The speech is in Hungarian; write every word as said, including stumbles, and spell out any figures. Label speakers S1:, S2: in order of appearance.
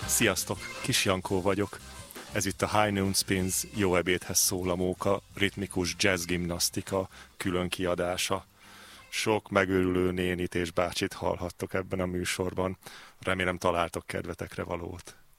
S1: Sziasztok, Kis Jankó vagyok. Ez itt a High Noon Spins Jó ebédhez szól a móka, ritmikus jazz gimnasztika külön kiadása. Sok megőrülő nénit és bácsit hallhattok ebben a műsorban. Remélem találtok kedvetekre valót.